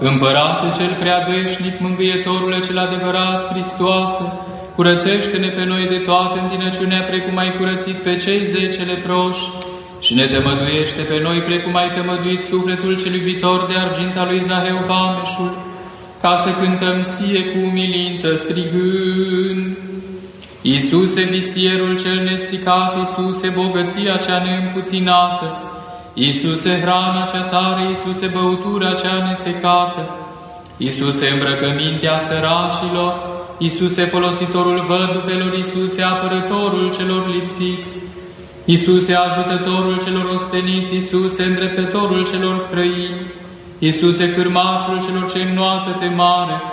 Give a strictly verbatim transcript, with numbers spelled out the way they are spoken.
Împărate cel prea veșnic, mângâietorule cel adevărat, Hristoase, curățește-ne pe noi de toată întinăciunea, precum ai curățit pe cei zece leproși, și ne tămăduiește pe noi, precum ai tămăduit sufletul cel iubitor de argint al lui Zaheu Vameșul, ca să cântăm ție cu umilință, strigând: Iisuse, vistierul cel nestricat, Iisuse, bogăția cea neîmpuținată, Iisuse, hrana cea tare, Iisuse, băutura cea nesecată, Iisuse, îmbrăcămintea săracilor, Iisuse, folositorul văduvelor, Iisuse, apărătorul celor lipsiți, Iisuse, ajutătorul celor osteniți, Iisuse, îndreptătorul celor străini, Iisuse, cârmaciul celor ce înnoată te mare,